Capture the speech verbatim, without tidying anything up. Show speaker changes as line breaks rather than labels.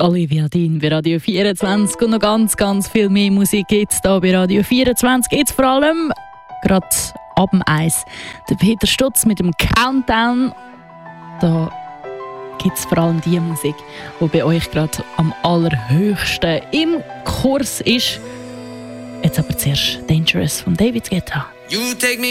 Olivia Dean bei Radio vierundzwanzig und noch ganz, ganz viel mehr Musik gibt es hier bei Radio vierundzwanzig. Jetzt vor allem gerade ab dem Eis. Der Peter Stutz mit dem Countdown. Da gibt es vor allem die Musik, die bei euch gerade am allerhöchsten im Kurs ist. Jetzt aber zuerst Dangerous von David Guetta.
You take me